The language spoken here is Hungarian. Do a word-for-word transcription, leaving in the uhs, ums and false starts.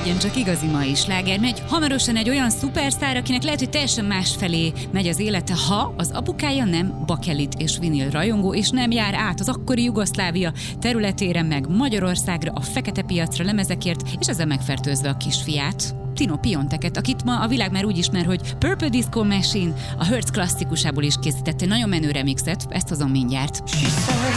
legyen csak igazi mai sláger. Megy hamarosan egy olyan szupersztár, akinek lehet, hogy teljesen másfelé megy az élete, ha az apukája nem bakelit és vinil rajongó, és nem jár át az akkori Jugoszlávia területére, meg Magyarországra, a fekete piacra lemezekért, és ezzel megfertőzve a kisfiát, Tino Pionteket, akit ma a világ már úgy ismer, hogy Purple Disco Machine, a Hertz klasszikusából is készítette nagyon menő remixet, ezt hozom mindjárt. She said,